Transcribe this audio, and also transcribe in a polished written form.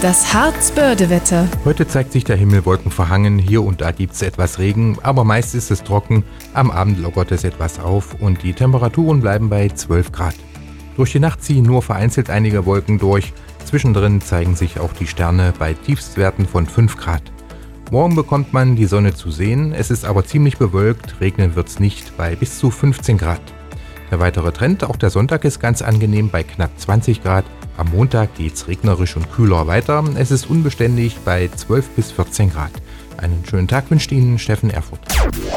Das Harzbörde-Wetter. Heute zeigt sich der Himmel wolkenverhangen, hier und da gibt es etwas Regen, aber meist ist es trocken, am Abend lockert es etwas auf und die Temperaturen bleiben bei 12 Grad. Durch die Nacht ziehen nur vereinzelt einige Wolken durch, zwischendrin zeigen sich auch die Sterne bei Tiefstwerten von 5 Grad. Morgen bekommt man die Sonne zu sehen, es ist aber ziemlich bewölkt, regnen wird's nicht bei bis zu 15 Grad. Der weitere Trend, auch der Sonntag ist ganz angenehm bei knapp 20 Grad. Am Montag geht's regnerisch und kühler weiter. Es ist unbeständig bei 12 bis 14 Grad. Einen schönen Tag wünscht Ihnen Steffen Erfurt.